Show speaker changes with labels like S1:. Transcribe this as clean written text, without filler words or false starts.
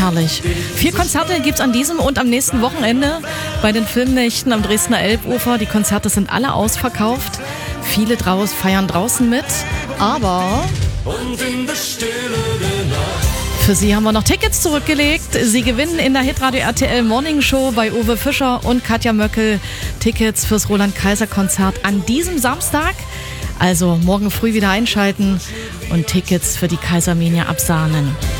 S1: herrlich. 4 Konzerte gibt's an diesem und am nächsten Wochenende bei den Filmnächten am Dresdner Elbufer. Die Konzerte sind alle ausverkauft. Viele feiern draußen mit, aber für Sie haben wir noch Tickets zurückgelegt. Sie gewinnen in der Hitradio RTL Morning Show bei Uwe Fischer und Katja Möckel Tickets fürs Roland-Kaiser-Konzert an diesem Samstag. Also morgen früh wieder einschalten und Tickets für die Kaisermania absahnen.